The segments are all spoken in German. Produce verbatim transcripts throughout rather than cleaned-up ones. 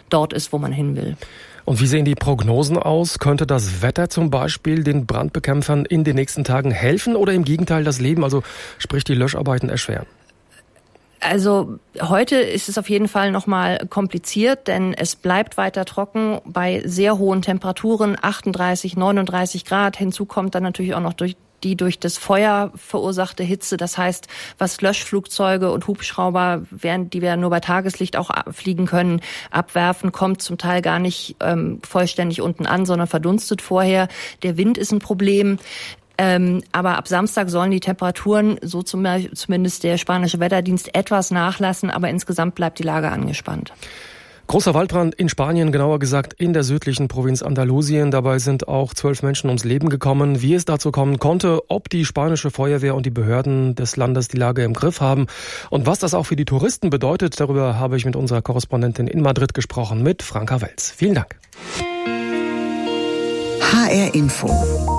dort ist, wo man hin will. Und wie sehen die Prognosen aus? Könnte das Wetter zum Beispiel den Brandbekämpfern in den nächsten Tagen helfen oder im Gegenteil das Leben, also sprich die Löscharbeiten, erschweren? Also heute ist es auf jeden Fall nochmal kompliziert, denn es bleibt weiter trocken bei sehr hohen Temperaturen, achtunddreißig, neununddreißig Grad. Hinzu kommt dann natürlich auch noch durch die durch das Feuer verursachte Hitze. Das heißt, was Löschflugzeuge und Hubschrauber, werden, die werden nur bei Tageslicht auch fliegen können, abwerfen, kommt zum Teil gar nicht ähm, vollständig unten an, sondern verdunstet vorher. Der Wind ist ein Problem. Ähm, aber ab Samstag sollen die Temperaturen, so zum, zumindest der spanische Wetterdienst, etwas nachlassen. Aber insgesamt bleibt die Lage angespannt. Großer Waldbrand in Spanien, genauer gesagt in der südlichen Provinz Andalusien. Dabei sind auch zwölf Menschen ums Leben gekommen. Wie es dazu kommen konnte, ob die spanische Feuerwehr und die Behörden des Landes die Lage im Griff haben und was das auch für die Touristen bedeutet, darüber habe ich mit unserer Korrespondentin in Madrid gesprochen, mit Franka Welz. Vielen Dank. H R Info.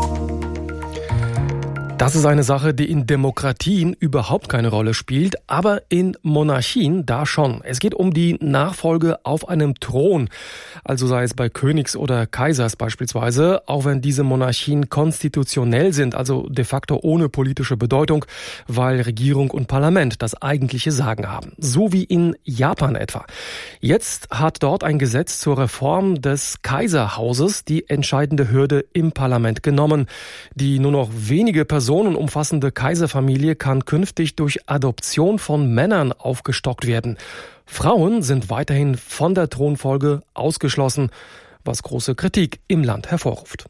Das ist eine Sache, die in Demokratien überhaupt keine Rolle spielt, aber in Monarchien da schon. Es geht um die Nachfolge auf einem Thron, also sei es bei Königs oder Kaisers beispielsweise, auch wenn diese Monarchien konstitutionell sind, also de facto ohne politische Bedeutung, weil Regierung und Parlament das eigentliche Sagen haben. So wie in Japan etwa. Jetzt hat dort ein Gesetz zur Reform des Kaiserhauses die entscheidende Hürde im Parlament genommen. Die nur noch wenige Personen umfassende Kaiserfamilie kann künftig durch Adoption von Männern aufgestockt werden. Frauen sind weiterhin von der Thronfolge ausgeschlossen, was große Kritik im Land hervorruft.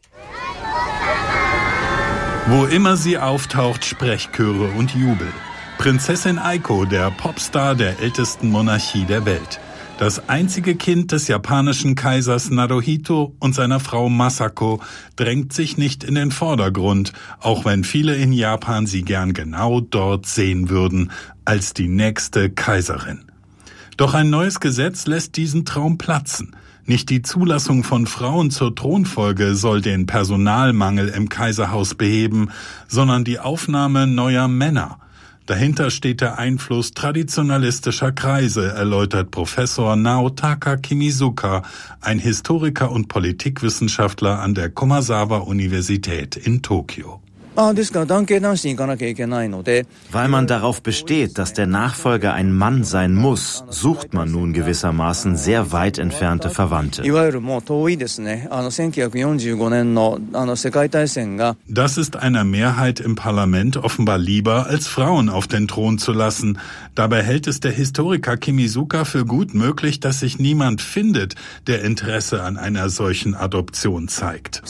Wo immer sie auftaucht, Sprechchöre und Jubel. Prinzessin Aiko, der Popstar der ältesten Monarchie der Welt. Das einzige Kind des japanischen Kaisers Naruhito und seiner Frau Masako drängt sich nicht in den Vordergrund, auch wenn viele in Japan sie gern genau dort sehen würden, als die nächste Kaiserin. Doch ein neues Gesetz lässt diesen Traum platzen. Nicht die Zulassung von Frauen zur Thronfolge soll den Personalmangel im Kaiserhaus beheben, sondern die Aufnahme neuer Männer. Dahinter steht der Einfluss traditionalistischer Kreise, erläutert Professor Naotaka Kimizuka, ein Historiker und Politikwissenschaftler an der Komazawa-Universität in Tokio. Weil man darauf besteht, dass der Nachfolger ein Mann sein muss, sucht man nun gewissermaßen sehr weit entfernte Verwandte. Das ist einer Mehrheit im Parlament offenbar lieber, als Frauen auf den Thron zu lassen. Dabei hält es der Historiker Kimizuka für gut möglich, dass sich niemand findet, der Interesse an einer solchen Adoption zeigt.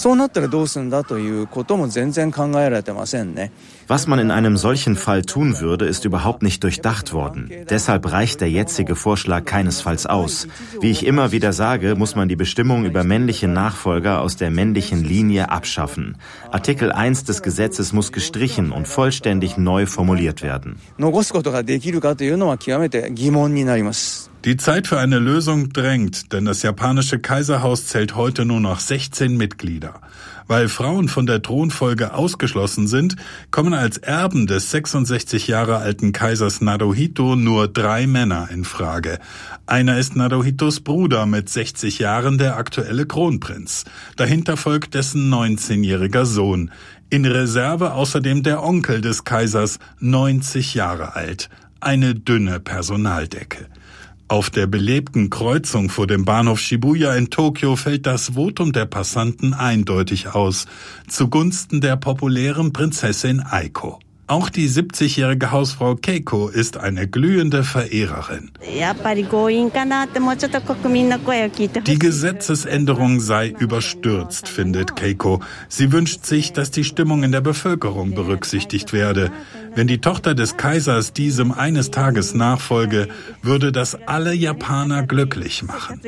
Was man in einem solchen Fall tun würde, ist überhaupt nicht durchdacht worden. Deshalb reicht der jetzige Vorschlag keinesfalls aus. Wie ich immer wieder sage, muss man die Bestimmung über männliche Nachfolger aus der männlichen Linie abschaffen. Artikel eins des Gesetzes muss gestrichen und vollständig neu formuliert werden. Die Zeit für eine Lösung drängt, denn das japanische Kaiserhaus zählt heute nur noch sechzehn Mitglieder. Weil Frauen von der Thronfolge ausgeschlossen sind, kommen als Erben des sechsundsechzig Jahre alten Kaisers Naruhito nur drei Männer in Frage. Einer ist Naruhitos Bruder mit sechzig Jahren, der aktuelle Kronprinz. Dahinter folgt dessen neunzehnjähriger Sohn. In Reserve außerdem der Onkel des Kaisers, neunzig Jahre alt. Eine dünne Personaldecke. Auf der belebten Kreuzung vor dem Bahnhof Shibuya in Tokio fällt das Votum der Passanten eindeutig aus, zugunsten der populären Prinzessin Aiko. Auch die siebzigjährige Hausfrau Keiko ist eine glühende Verehrerin. Die Gesetzesänderung sei überstürzt, findet Keiko. Sie wünscht sich, dass die Stimmung in der Bevölkerung berücksichtigt werde. Wenn die Tochter des Kaisers diesem eines Tages nachfolge, würde das alle Japaner glücklich machen.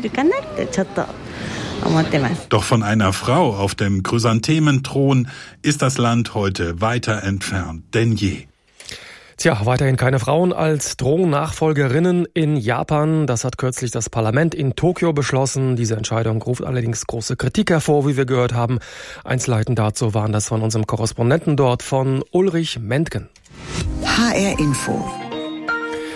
Doch von einer Frau auf dem Chrysanthementhron ist das Land heute weiter entfernt denn je. Tja, weiterhin keine Frauen als Thronnachfolgerinnen in Japan. Das hat kürzlich das Parlament in Tokio beschlossen. Diese Entscheidung ruft allerdings große Kritik hervor, wie wir gehört haben. Einzelheiten dazu waren das von unserem Korrespondenten dort, von Ulrich Mentgen. H R Info.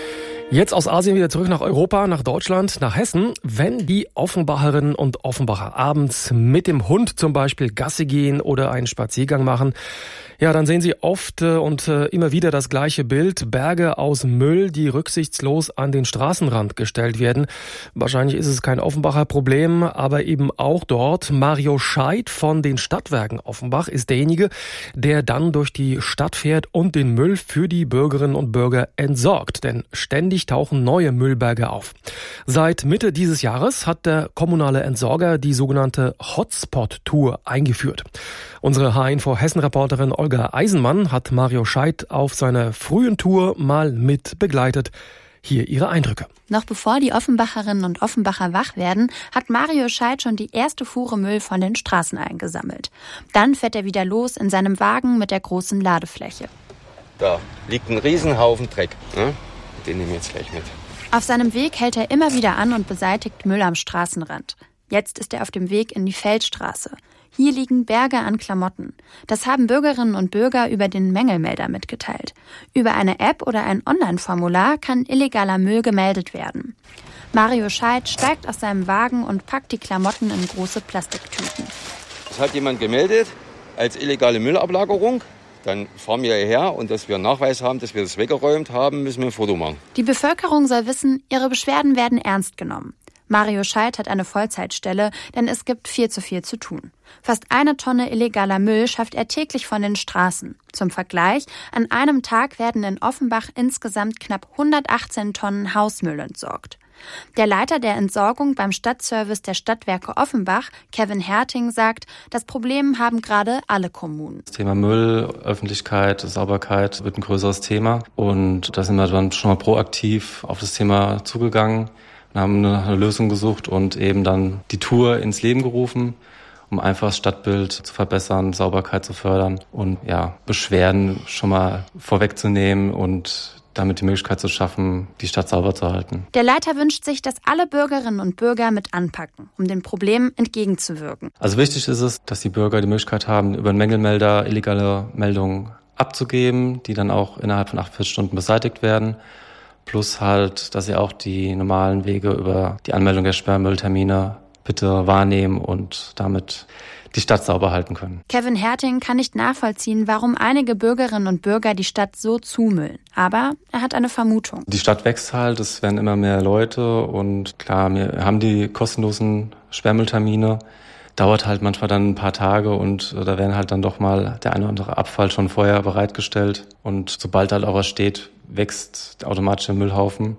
Jetzt aus Asien wieder zurück nach Europa, nach Deutschland, nach Hessen. Wenn die Offenbacherinnen und Offenbacher abends mit dem Hund zum Beispiel Gassi gehen oder einen Spaziergang machen, ja, dann sehen sie oft und immer wieder das gleiche Bild. Berge aus Müll, die rücksichtslos an den Straßenrand gestellt werden. Wahrscheinlich ist es kein Offenbacher Problem, aber eben auch dort. Mario Scheidt von den Stadtwerken Offenbach ist derjenige, der dann durch die Stadt fährt und den Müll für die Bürgerinnen und Bürger entsorgt. Denn ständig tauchen neue Müllberge auf. Seit Mitte dieses Jahres hat der kommunale Entsorger die sogenannte Hotspot-Tour eingeführt. Unsere H N V Hessen-Reporterin Olga Eisenmann hat Mario Scheidt auf seiner frühen Tour mal mit begleitet. Hier ihre Eindrücke. Noch bevor die Offenbacherinnen und Offenbacher wach werden, hat Mario Scheidt schon die erste Fuhre Müll von den Straßen eingesammelt. Dann fährt er wieder los in seinem Wagen mit der großen Ladefläche. Da liegt ein Riesenhaufen Dreck. Ne? Den nehmen wir jetzt gleich mit. Auf seinem Weg hält er immer wieder an und beseitigt Müll am Straßenrand. Jetzt ist er auf dem Weg in die Feldstraße. Hier liegen Berge an Klamotten. Das haben Bürgerinnen und Bürger über den Mängelmelder mitgeteilt. Über eine App oder ein Online-Formular kann illegaler Müll gemeldet werden. Mario Scheidt steigt aus seinem Wagen und packt die Klamotten in große Plastiktüten. Das hat jemand gemeldet als illegale Müllablagerung. Dann fahren wir hierher und dass wir einen Nachweis haben, dass wir das weggeräumt haben, müssen wir ein Foto machen. Die Bevölkerung soll wissen, ihre Beschwerden werden ernst genommen. Mario Scheidt hat eine Vollzeitstelle, denn es gibt viel zu viel zu tun. Fast eine Tonne illegaler Müll schafft er täglich von den Straßen. Zum Vergleich, an einem Tag werden in Offenbach insgesamt knapp hundertachtzehn Tonnen Hausmüll entsorgt. Der Leiter der Entsorgung beim Stadtservice der Stadtwerke Offenbach, Kevin Herting, sagt, das Problem haben gerade alle Kommunen. Das Thema Müll, Öffentlichkeit, Sauberkeit wird ein größeres Thema. Und da sind wir dann schon mal proaktiv auf das Thema zugegangen. Wir haben eine Lösung gesucht und eben dann die Tour ins Leben gerufen, um einfach das Stadtbild zu verbessern, Sauberkeit zu fördern und ja, Beschwerden schon mal vorwegzunehmen und damit die Möglichkeit zu schaffen, die Stadt sauber zu halten. Der Leiter wünscht sich, dass alle Bürgerinnen und Bürger mit anpacken, um den Problemen entgegenzuwirken. Also wichtig ist es, dass die Bürger die Möglichkeit haben, über einen Mängelmelder illegale Meldungen abzugeben, die dann auch innerhalb von achtundvierzig Stunden beseitigt werden. Plus halt, dass sie auch die normalen Wege über die Anmeldung der Sperrmülltermine bitte wahrnehmen und damit die Stadt sauber halten können. Kevin Herting kann nicht nachvollziehen, warum einige Bürgerinnen und Bürger die Stadt so zumüllen. Aber er hat eine Vermutung. Die Stadt wächst halt, es werden immer mehr Leute und klar, wir haben die kostenlosen Sperrmülltermine. Dauert halt manchmal dann ein paar Tage und da werden halt dann doch mal der eine oder andere Abfall schon vorher bereitgestellt. Und sobald halt auch was steht, wächst automatisch der Müllhaufen.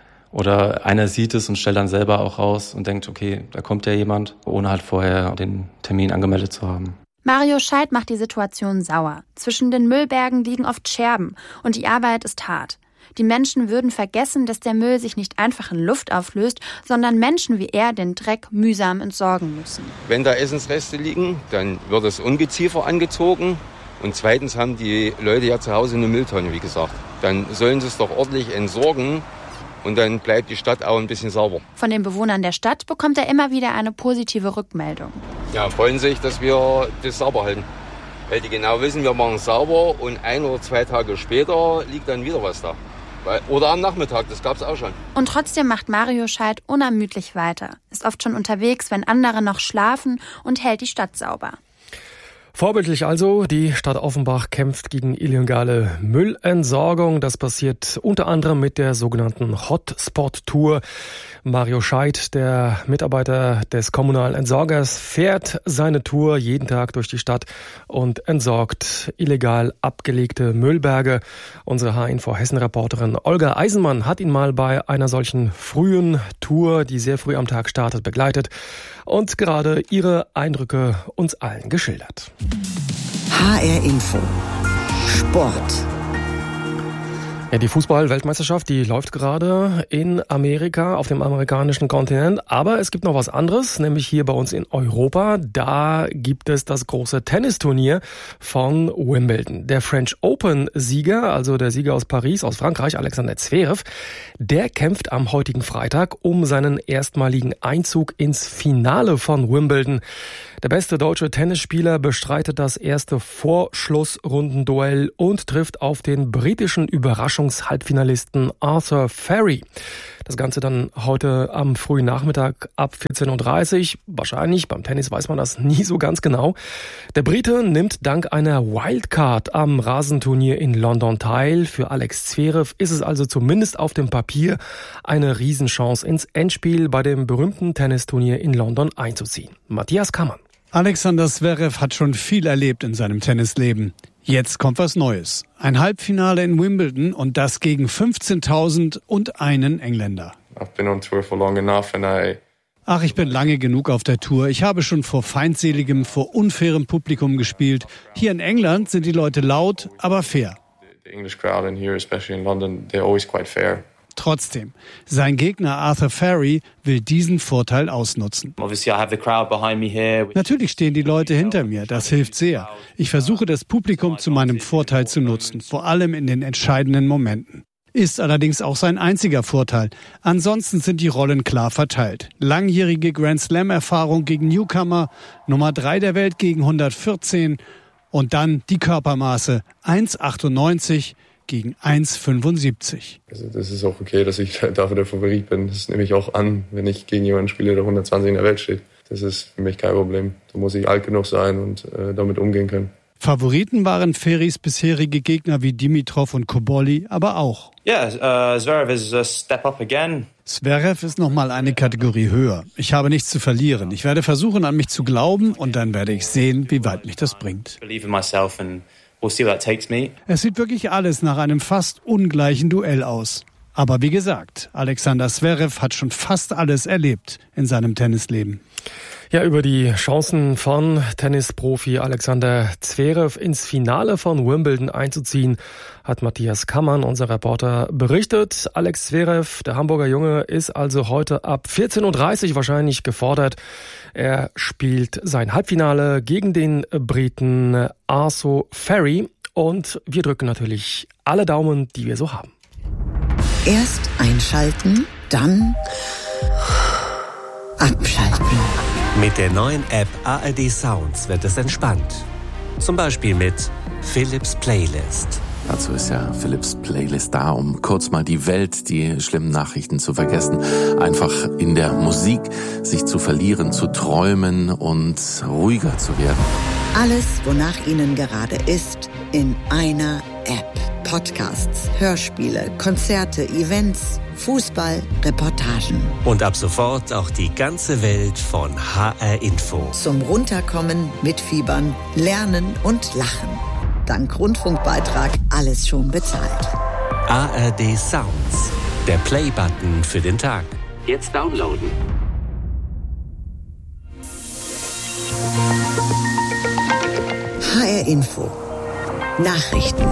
Oder einer sieht es und stellt dann selber auch raus und denkt, okay, da kommt ja jemand, ohne halt vorher den Termin angemeldet zu haben. Mario Scheidt macht die Situation sauer. Zwischen den Müllbergen liegen oft Scherben und die Arbeit ist hart. Die Menschen würden vergessen, dass der Müll sich nicht einfach in Luft auflöst, sondern Menschen wie er den Dreck mühsam entsorgen müssen. Wenn da Essensreste liegen, dann wird das Ungeziefer angezogen. Und zweitens haben die Leute ja zu Hause eine Mülltonne, wie gesagt. Dann sollen sie es doch ordentlich entsorgen und dann bleibt die Stadt auch ein bisschen sauber. Von den Bewohnern der Stadt bekommt er immer wieder eine positive Rückmeldung. Ja, freuen sich, dass wir das sauber halten. Weil die genau wissen, wir machen es sauber und ein oder zwei Tage später liegt dann wieder was da. Oder am Nachmittag, das gab es auch schon. Und trotzdem macht Mario Scheidt unermüdlich weiter. Ist oft schon unterwegs, wenn andere noch schlafen und hält die Stadt sauber. Vorbildlich also, die Stadt Offenbach kämpft gegen illegale Müllentsorgung. Das passiert unter anderem mit der sogenannten Hotspot-Tour. Mario Scheidt, der Mitarbeiter des kommunalen Entsorgers, fährt seine Tour jeden Tag durch die Stadt und entsorgt illegal abgelegte Müllberge. Unsere H N V Hessen-Reporterin Olga Eisenmann hat ihn mal bei einer solchen frühen Tour, die sehr früh am Tag startet, begleitet und gerade ihre Eindrücke uns allen geschildert. H R Info Sport. Ja, die Fußball-Weltmeisterschaft, die läuft gerade in Amerika, auf dem amerikanischen Kontinent. Aber es gibt noch was anderes, nämlich hier bei uns in Europa. Da gibt es das große Tennisturnier von Wimbledon. Der French Open-Sieger, also der Sieger aus Paris, aus Frankreich, Alexander Zverev, der kämpft am heutigen Freitag um seinen erstmaligen Einzug ins Finale von Wimbledon. Der beste deutsche Tennisspieler bestreitet das erste Vorschlussrundenduell und trifft auf den britischen Überraschungsmann Überraschungshalbfinalisten Arthur Ferry. Das Ganze dann heute am frühen Nachmittag ab vierzehn Uhr dreißig. Wahrscheinlich, beim Tennis weiß man das nie so ganz genau. Der Brite nimmt dank einer Wildcard am Rasenturnier in London teil. Für Alex Zverev ist es also zumindest auf dem Papier eine Riesenchance, ins Endspiel bei dem berühmten Tennisturnier in London einzuziehen. Matthias Kammann. Alexander Zverev hat schon viel erlebt in seinem Tennisleben. Jetzt kommt was Neues. Ein Halbfinale in Wimbledon und das gegen fünfzehntausend und einen Engländer. Ach, ich bin lange genug auf der Tour. Ich habe schon vor feindseligem, vor unfairem Publikum gespielt. Hier in England sind die Leute laut, aber fair. Trotzdem, sein Gegner Arthur Ferry will diesen Vorteil ausnutzen. Natürlich stehen die Leute hinter mir, das hilft sehr. Ich versuche das Publikum zu meinem Vorteil zu nutzen, vor allem in den entscheidenden Momenten. Ist allerdings auch sein einziger Vorteil. Ansonsten sind die Rollen klar verteilt. Langjährige Grand-Slam-Erfahrung gegen Newcomer, Nummer drei der Welt gegen hundertvierzehn und dann die Körpermaße eins Komma achtundneunzig gegen eins Komma fünfundsiebzig. Also das ist auch okay, dass ich dafür der Favorit bin. Das nehme ich auch an, wenn ich gegen jemanden spiele, der hundertzwanzig in der Welt steht. Das ist für mich kein Problem. Da muss ich alt genug sein und äh, damit umgehen können. Favoriten waren Ferrys bisherige Gegner wie Dimitrov und Cobolli, aber auch. Ja, yeah, uh, Zverev is a step up again. Zverev ist nochmal eine Kategorie höher. Ich habe nichts zu verlieren. Ich werde versuchen, an mich zu glauben und dann werde ich sehen, wie weit mich das bringt. Believe in myself and we'll see where that takes me. Es sieht wirklich alles nach einem fast ungleichen Duell aus. Aber wie gesagt, Alexander Zverev hat schon fast alles erlebt in seinem Tennisleben. Ja, über die Chancen von Tennisprofi Alexander Zverev ins Finale von Wimbledon einzuziehen, hat Matthias Kammann, unser Reporter, berichtet. Alex Zverev, der Hamburger Junge, ist also heute ab vierzehn Uhr dreißig wahrscheinlich gefordert. Er spielt sein Halbfinale gegen den Briten Arthur Ferry und wir drücken natürlich alle Daumen, die wir so haben. Erst einschalten, dann abschalten. Mit der neuen App A R D Sounds wird es entspannt. Zum Beispiel mit Philips Playlist. Dazu ist ja Philips Playlist da, um kurz mal die Welt, die schlimmen Nachrichten zu vergessen. Einfach in der Musik sich zu verlieren, zu träumen und ruhiger zu werden. Alles, wonach Ihnen gerade ist, in einer App. Podcasts, Hörspiele, Konzerte, Events, Fußball, Reportagen. Und ab sofort auch die ganze Welt von H R Info. Zum Runterkommen, Mitfiebern, Lernen und Lachen. Dank Rundfunkbeitrag alles schon bezahlt. A R D Sounds, der Play-Button für den Tag. Jetzt downloaden. H R Info. Nachrichten.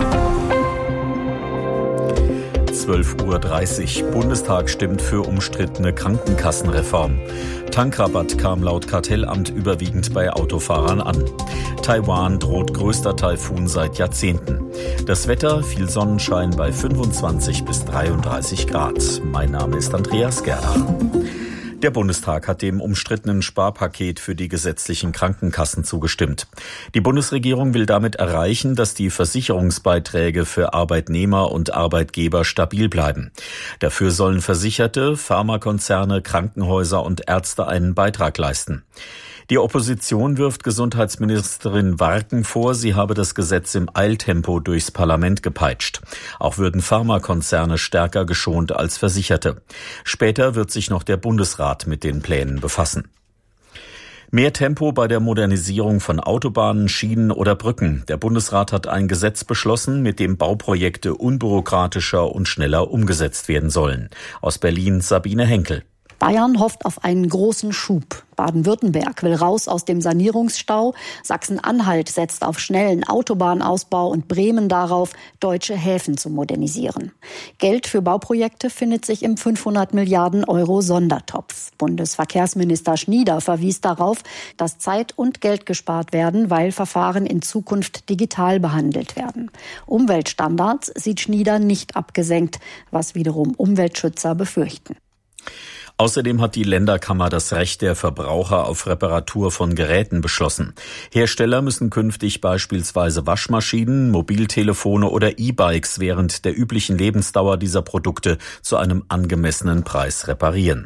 zwölf Uhr dreißig. Bundestag stimmt für umstrittene Krankenkassenreform. Tankrabatt kam laut Kartellamt überwiegend bei Autofahrern an. Taiwan droht größter Taifun seit Jahrzehnten. Das Wetter, viel Sonnenschein bei fünfundzwanzig bis dreiunddreißig Grad. Mein Name ist Andreas Gerlach. Der Bundestag hat dem umstrittenen Sparpaket für die gesetzlichen Krankenkassen zugestimmt. Die Bundesregierung will damit erreichen, dass die Versicherungsbeiträge für Arbeitnehmer und Arbeitgeber stabil bleiben. Dafür sollen Versicherte, Pharmakonzerne, Krankenhäuser und Ärzte einen Beitrag leisten. Die Opposition wirft Gesundheitsministerin Warken vor, sie habe das Gesetz im Eiltempo durchs Parlament gepeitscht. Auch würden Pharmakonzerne stärker geschont als Versicherte. Später wird sich noch der Bundesrat mit den Plänen befassen. Mehr Tempo bei der Modernisierung von Autobahnen, Schienen oder Brücken. Der Bundesrat hat ein Gesetz beschlossen, mit dem Bauprojekte unbürokratischer und schneller umgesetzt werden sollen. Aus Berlin Sabine Henkel. Bayern hofft auf einen großen Schub. Baden-Württemberg will raus aus dem Sanierungsstau. Sachsen-Anhalt setzt auf schnellen Autobahnausbau und Bremen darauf, deutsche Häfen zu modernisieren. Geld für Bauprojekte findet sich im fünfhundert Milliarden Euro Sondertopf. Bundesverkehrsminister Schnieder verwies darauf, dass Zeit und Geld gespart werden, weil Verfahren in Zukunft digital behandelt werden. Umweltstandards sieht Schnieder nicht abgesenkt, was wiederum Umweltschützer befürchten. Außerdem hat die Länderkammer das Recht der Verbraucher auf Reparatur von Geräten beschlossen. Hersteller müssen künftig beispielsweise Waschmaschinen, Mobiltelefone oder E-Bikes während der üblichen Lebensdauer dieser Produkte zu einem angemessenen Preis reparieren.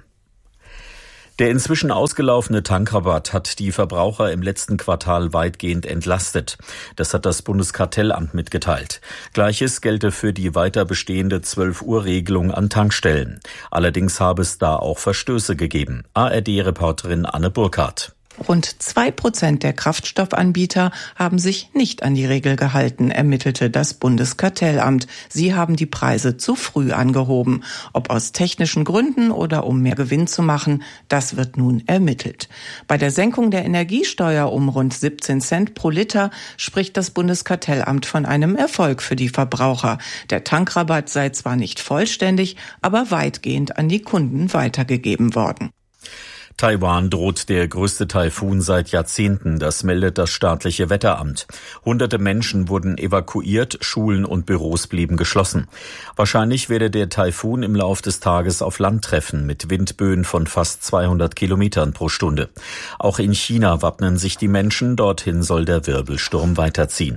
Der inzwischen ausgelaufene Tankrabatt hat die Verbraucher im letzten Quartal weitgehend entlastet. Das hat das Bundeskartellamt mitgeteilt. Gleiches gelte für die weiter bestehende zwölf-Uhr-Regelung an Tankstellen. Allerdings habe es da auch Verstöße gegeben. A R D-Reporterin Anne Burkhardt. Rund zwei Prozent der Kraftstoffanbieter haben sich nicht an die Regel gehalten, ermittelte das Bundeskartellamt. Sie haben die Preise zu früh angehoben. Ob aus technischen Gründen oder um mehr Gewinn zu machen, das wird nun ermittelt. Bei der Senkung der Energiesteuer um rund siebzehn Cent pro Liter spricht das Bundeskartellamt von einem Erfolg für die Verbraucher. Der Tankrabatt sei zwar nicht vollständig, aber weitgehend an die Kunden weitergegeben worden. Taiwan droht der größte Taifun seit Jahrzehnten, das meldet das staatliche Wetteramt. Hunderte Menschen wurden evakuiert, Schulen und Büros blieben geschlossen. Wahrscheinlich werde der Taifun im Lauf des Tages auf Land treffen, mit Windböen von fast zweihundert Kilometern pro Stunde. Auch in China wappnen sich die Menschen, dorthin soll der Wirbelsturm weiterziehen.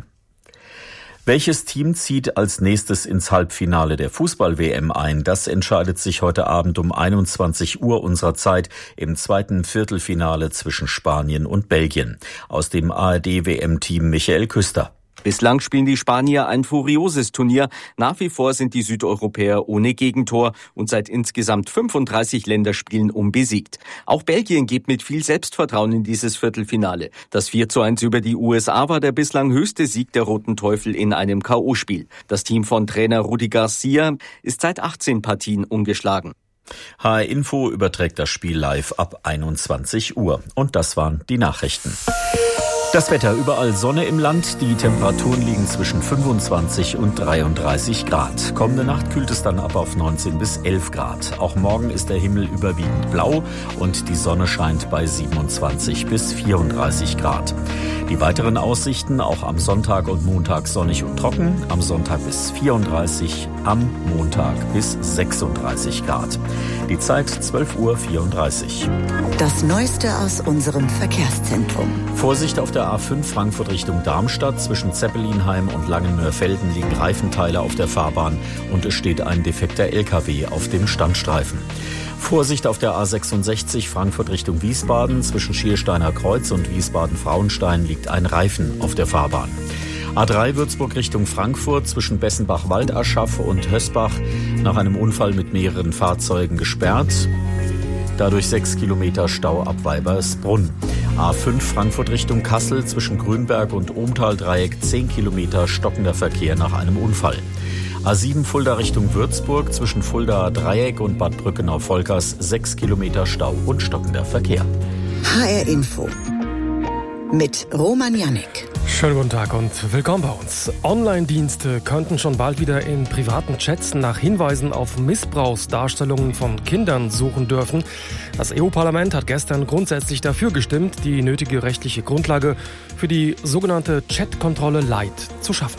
Welches Team zieht als nächstes ins Halbfinale der Fußball-W M ein? Das entscheidet sich heute Abend um einundzwanzig Uhr unserer Zeit im zweiten Viertelfinale zwischen Spanien und Belgien. Aus dem A R D-W M-Team Michael Küster. Bislang spielen die Spanier ein furioses Turnier. Nach wie vor sind die Südeuropäer ohne Gegentor und seit insgesamt fünfunddreißig Länderspielen unbesiegt. Auch Belgien geht mit viel Selbstvertrauen in dieses Viertelfinale. Das vier zu eins über die U S A war der bislang höchste Sieg der Roten Teufel in einem K O-Spiel. Das Team von Trainer Rudi Garcia ist seit achtzehn Partien ungeschlagen. H R Info überträgt das Spiel live ab einundzwanzig Uhr. Und das waren die Nachrichten. Das Wetter, überall Sonne im Land. Die Temperaturen liegen zwischen fünfundzwanzig und dreiunddreißig Grad. Kommende Nacht kühlt es dann ab auf neunzehn bis elf Grad. Auch morgen ist der Himmel überwiegend blau und die Sonne scheint bei siebenundzwanzig bis vierunddreißig Grad. Die weiteren Aussichten auch am Sonntag und Montag sonnig und trocken. Am Sonntag bis vierunddreißig, am Montag bis sechsunddreißig Grad. Die Zeit zwölf Uhr vierunddreißig. Das Neueste aus unserem Verkehrszentrum. Vorsicht auf der A fünf Frankfurt Richtung Darmstadt. Zwischen Zeppelinheim und Langenmörfelden liegen Reifenteile auf der Fahrbahn und es steht ein defekter L K W auf dem Standstreifen. Vorsicht auf der A sechsundsechzig Frankfurt Richtung Wiesbaden. Zwischen Schiersteiner Kreuz und Wiesbaden-Frauenstein liegt ein Reifen auf der Fahrbahn. A drei Würzburg Richtung Frankfurt zwischen Bessenbach-Waldaschaf und Hösbach nach einem Unfall mit mehreren Fahrzeugen gesperrt. Dadurch sechs Kilometer Stau ab Weibersbrunn. A fünf Frankfurt Richtung Kassel zwischen Grünberg und Ohmtal-Dreieck zehn Kilometer stockender Verkehr nach einem Unfall. A sieben Fulda Richtung Würzburg zwischen Fulda Dreieck und Bad Brückenau-Volkers sechs Kilometer Stau und stockender Verkehr. H R Info mit Roman Jannik. Schönen guten Tag und willkommen bei uns. Online-Dienste könnten schon bald wieder in privaten Chats nach Hinweisen auf Missbrauchsdarstellungen von Kindern suchen dürfen. Das E U-Parlament hat gestern grundsätzlich dafür gestimmt, die nötige rechtliche Grundlage für die sogenannte Chat-Kontrolle Lite zu schaffen.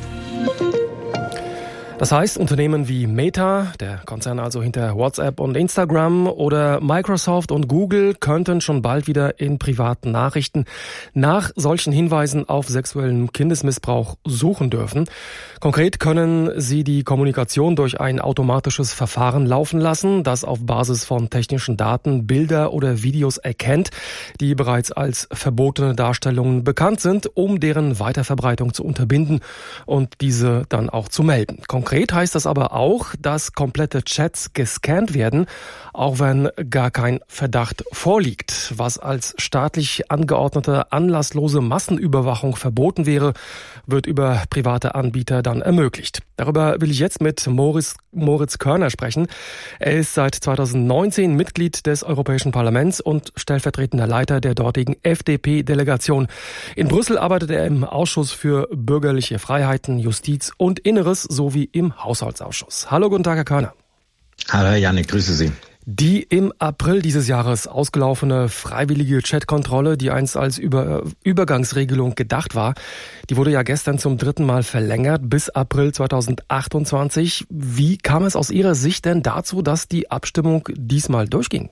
Das heißt, Unternehmen wie Meta, der Konzern also hinter WhatsApp und Instagram, oder Microsoft und Google könnten schon bald wieder in privaten Nachrichten nach solchen Hinweisen auf sexuellen Kindesmissbrauch suchen dürfen. Konkret können sie die Kommunikation durch ein automatisches Verfahren laufen lassen, das auf Basis von technischen Daten Bilder oder Videos erkennt, die bereits als verbotene Darstellungen bekannt sind, um deren Weiterverbreitung zu unterbinden und diese dann auch zu melden. Konkret heißt das aber auch, dass komplette Chats gescannt werden, auch wenn gar kein Verdacht vorliegt. Was als staatlich angeordnete anlasslose Massenüberwachung verboten wäre, wird über private Anbieter dann ermöglicht. Darüber will ich jetzt mit Moritz, Moritz Körner sprechen. Er ist seit zweitausendneunzehn Mitglied des Europäischen Parlaments und stellvertretender Leiter der dortigen F D P-Delegation. In Brüssel arbeitet er im Ausschuss für bürgerliche Freiheiten, Justiz und Inneres sowie im Haushaltsausschuss. Hallo, guten Tag, Herr Körner. Hallo, Herr Jannik, grüße Sie. Die im April dieses Jahres ausgelaufene freiwillige Chatkontrolle, die einst als Über- Übergangsregelung gedacht war, die wurde ja gestern zum dritten Mal verlängert bis April zweitausendachtundzwanzig. Wie kam es aus Ihrer Sicht denn dazu, dass die Abstimmung diesmal durchging?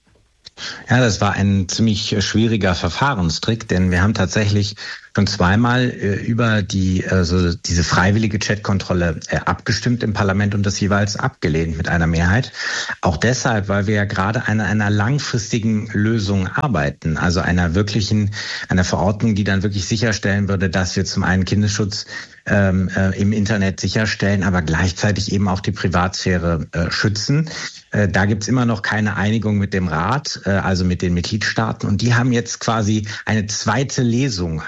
Ja, das war ein ziemlich schwieriger Verfahrenstrick, denn wir haben tatsächlich schon zweimal äh, über die also diese freiwillige Chatkontrolle äh, abgestimmt im Parlament und das jeweils abgelehnt mit einer Mehrheit. Auch deshalb, weil wir ja gerade an einer langfristigen Lösung arbeiten, also einer wirklichen, einer Verordnung, die dann wirklich sicherstellen würde, dass wir zum einen Kindesschutz ähm, äh, im Internet sicherstellen, aber gleichzeitig eben auch die Privatsphäre äh, schützen. Äh, da gibt's immer noch keine Einigung mit dem Rat, äh, also mit den Mitgliedstaaten. Und die haben jetzt quasi eine zweite Lesung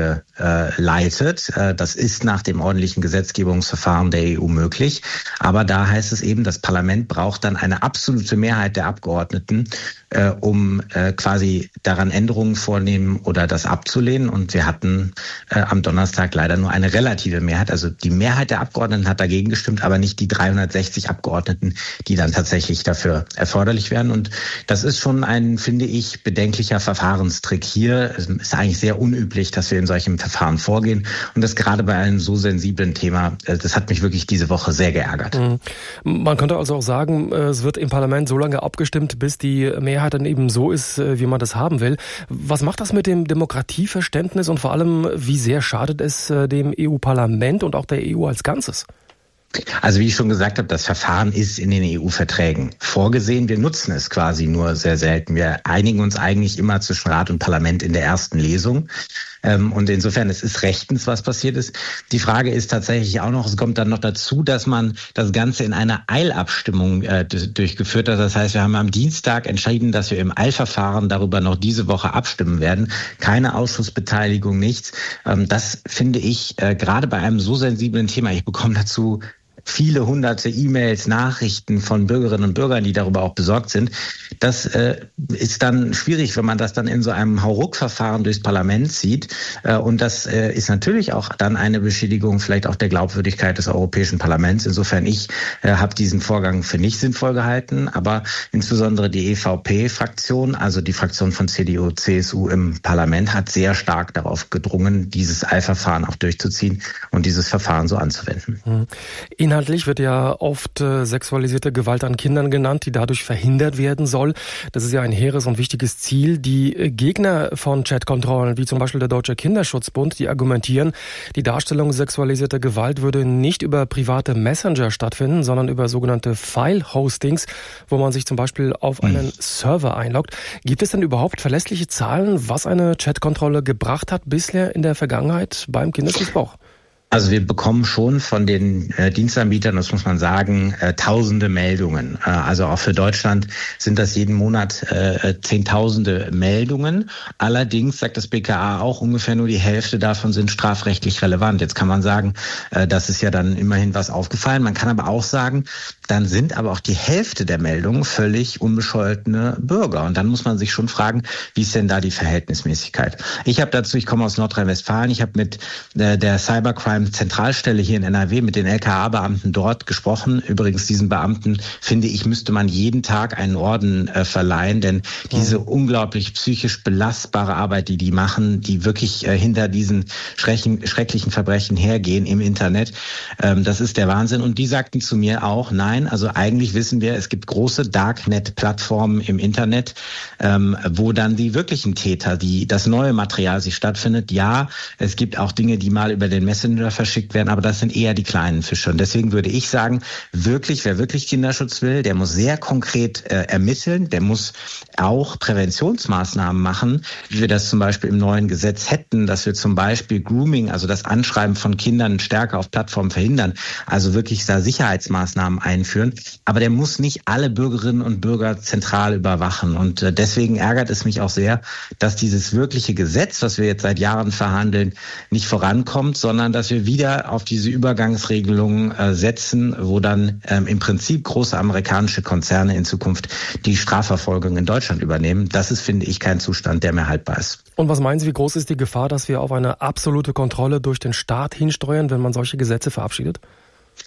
eingeleitet. Äh, das ist nach dem ordentlichen Gesetzgebungsverfahren der E U möglich. Aber da heißt es eben, das Parlament braucht dann eine absolute Mehrheit der Abgeordneten, äh, um äh, quasi daran Änderungen vornehmen oder das abzulehnen. Und wir hatten äh, am Donnerstag leider nur eine relative Mehrheit. Also die Mehrheit der Abgeordneten hat dagegen gestimmt, aber nicht die dreihundertsechzig Abgeordneten, die dann tatsächlich dafür erforderlich werden. Und das ist schon ein, finde ich, bedenklicher Verfahrenstrick hier. Es ist eigentlich sehr unüblich, dass wir in solchem Verfahren vorgehen. Und das gerade bei einem so sensiblen Thema, das hat mich wirklich diese Woche sehr geärgert. Man könnte also auch sagen, es wird im Parlament so lange abgestimmt, bis die Mehrheit dann eben so ist, wie man das haben will. Was macht das mit dem Demokratieverständnis und vor allem, wie sehr schadet es dem E U-Parlament und auch der E U als Ganzes? Also wie ich schon gesagt habe, das Verfahren ist in den E U-Verträgen vorgesehen. Wir nutzen es quasi nur sehr selten. Wir einigen uns eigentlich immer zwischen Rat und Parlament in der ersten Lesung. Und insofern, es ist rechtens, was passiert ist. Die Frage ist tatsächlich auch noch, es kommt dann noch dazu, dass man das Ganze in einer Eilabstimmung äh, durchgeführt hat. Das heißt, wir haben am Dienstag entschieden, dass wir im Eilverfahren darüber noch diese Woche abstimmen werden. Keine Ausschussbeteiligung, nichts. Ähm, das finde ich äh, gerade bei einem so sensiblen Thema, ich bekomme dazu viele hunderte E-Mails, Nachrichten von Bürgerinnen und Bürgern, die darüber auch besorgt sind. Das äh, ist dann schwierig, wenn man das dann in so einem Hauruck-Verfahren durchs Parlament zieht. Äh, und das äh, ist natürlich auch dann eine Beschädigung vielleicht auch der Glaubwürdigkeit des Europäischen Parlaments. Insofern, ich äh, habe diesen Vorgang für nicht sinnvoll gehalten, aber insbesondere die E V P-Fraktion, also die Fraktion von C D U, C S U im Parlament, hat sehr stark darauf gedrungen, dieses Eilverfahren auch durchzuziehen und dieses Verfahren so anzuwenden. Mhm. Inhaltlich wird ja oft äh, sexualisierte Gewalt an Kindern genannt, die dadurch verhindert werden soll. Das ist ja ein hehres und wichtiges Ziel. Die äh, Gegner von Chatkontrollen, wie zum Beispiel der Deutsche Kinderschutzbund, die argumentieren, die Darstellung sexualisierter Gewalt würde nicht über private Messenger stattfinden, sondern über sogenannte File-Hostings, wo man sich zum Beispiel auf einen hm. Server einloggt. Gibt es denn überhaupt verlässliche Zahlen, was eine Chatkontrolle gebracht hat bisher in der Vergangenheit beim Kindesmissbrauch? Also wir bekommen schon von den äh, Dienstanbietern, das muss man sagen, äh, tausende Meldungen. Äh, also auch für Deutschland sind das jeden Monat äh, zehntausende Meldungen. Allerdings sagt das B K A auch, ungefähr nur die Hälfte davon sind strafrechtlich relevant. Jetzt kann man sagen, äh, das ist ja dann immerhin was aufgefallen. Man kann aber auch sagen, dann sind aber auch die Hälfte der Meldungen völlig unbescholtene Bürger. Und dann muss man sich schon fragen, wie ist denn da die Verhältnismäßigkeit? Ich habe dazu, ich komme aus Nordrhein-Westfalen, ich habe mit äh, der Cybercrime Zentralstelle hier in N R W mit den L K A-Beamten dort gesprochen. Übrigens, diesen Beamten, finde ich, müsste man jeden Tag einen Orden äh, verleihen, denn diese unglaublich psychisch belastbare Arbeit, die die machen, die wirklich äh, hinter diesen schrecklichen, schrecklichen Verbrechen hergehen im Internet, ähm, das ist der Wahnsinn. Und die sagten zu mir auch, nein, also eigentlich wissen wir, es gibt große Darknet-Plattformen im Internet, ähm, wo dann die wirklichen Täter, die das neue Material sich stattfindet. Ja, es gibt auch Dinge, die mal über den Messenger verschickt werden, aber das sind eher die kleinen Fische. Und deswegen würde ich sagen, wirklich, wer wirklich Kinderschutz will, der muss sehr konkret äh, ermitteln, der muss auch Präventionsmaßnahmen machen, wie wir das zum Beispiel im neuen Gesetz hätten, dass wir zum Beispiel Grooming, also das Anschreiben von Kindern stärker auf Plattformen verhindern, also wirklich da Sicherheitsmaßnahmen einführen. Aber der muss nicht alle Bürgerinnen und Bürger zentral überwachen. Und äh, deswegen ärgert es mich auch sehr, dass dieses wirkliche Gesetz, was wir jetzt seit Jahren verhandeln, nicht vorankommt, sondern dass wir wieder auf diese Übergangsregelungen äh, setzen, wo dann ähm, im Prinzip große amerikanische Konzerne in Zukunft die Strafverfolgung in Deutschland übernehmen. Das ist, finde ich, kein Zustand, der mehr haltbar ist. Und was meinen Sie, wie groß ist die Gefahr, dass wir auf eine absolute Kontrolle durch den Staat hinsteuern, wenn man solche Gesetze verabschiedet?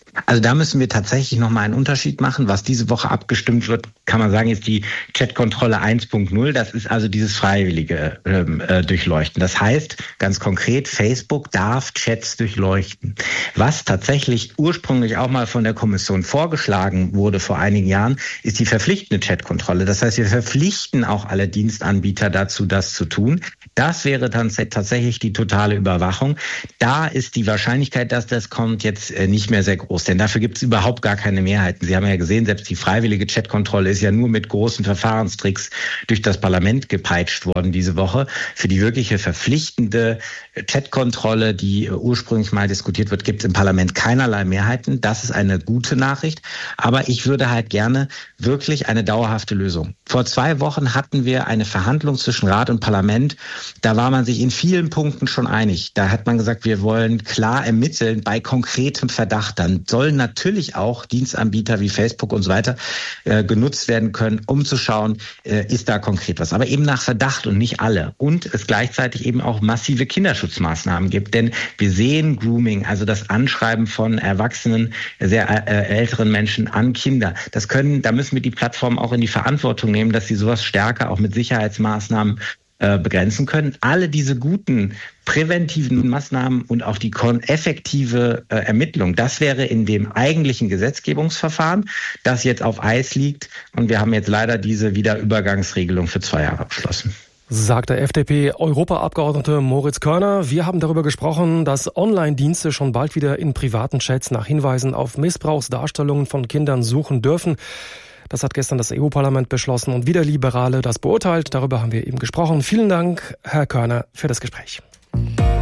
Also da müssen wir tatsächlich nochmal einen Unterschied machen. Was diese Woche abgestimmt wird, kann man sagen, ist die Chatkontrolle eins Punkt null. Das ist also dieses freiwillige ähm, äh, Durchleuchten. Das heißt, ganz konkret, Facebook darf Chats durchleuchten. Was tatsächlich ursprünglich auch mal von der Kommission vorgeschlagen wurde vor einigen Jahren, ist die verpflichtende Chatkontrolle. Das heißt, wir verpflichten auch alle Dienstanbieter dazu, das zu tun. Das wäre dann tatsächlich die totale Überwachung. Da ist die Wahrscheinlichkeit, dass das kommt, jetzt nicht mehr sehr groß. Denn dafür gibt es überhaupt gar keine Mehrheiten. Sie haben ja gesehen, selbst die freiwillige Chatkontrolle ist ja nur mit großen Verfahrenstricks durch das Parlament gepeitscht worden diese Woche. Für die wirkliche verpflichtende Chatkontrolle, die ursprünglich mal diskutiert wird, gibt es im Parlament keinerlei Mehrheiten. Das ist eine gute Nachricht. Aber ich würde halt gerne wirklich eine dauerhafte Lösung. Vor zwei Wochen hatten wir eine Verhandlung zwischen Rat und Parlament. Da war man sich in vielen Punkten schon einig. Da hat man gesagt, wir wollen klar ermitteln bei konkretem Verdacht. Dann sollen natürlich auch Dienstanbieter wie Facebook und so weiter äh, genutzt werden können, um zu schauen, äh, ist da konkret was. Aber eben nach Verdacht und nicht alle. Und es gleichzeitig eben auch massive Kinderschutzmaßnahmen gibt. Denn wir sehen Grooming, also das Anschreiben von Erwachsenen, sehr äh, älteren Menschen an Kinder. Das können, da müssen wir die Plattformen auch in die Verantwortung nehmen, dass sie sowas stärker auch mit Sicherheitsmaßnahmen äh, begrenzen können. Alle diese guten präventiven Maßnahmen und auch die effektive äh, Ermittlung, das wäre in dem eigentlichen Gesetzgebungsverfahren, das jetzt auf Eis liegt. Und wir haben jetzt leider diese Wiederübergangsregelung für zwei Jahre beschlossen. Sagt der F D P-Europaabgeordnete Moritz Körner. Wir haben darüber gesprochen, dass Online-Dienste schon bald wieder in privaten Chats nach Hinweisen auf Missbrauchsdarstellungen von Kindern suchen dürfen. Das hat gestern das E U-Parlament beschlossen und wieder Liberale das beurteilt. Darüber haben wir eben gesprochen. Vielen Dank, Herr Körner, für das Gespräch.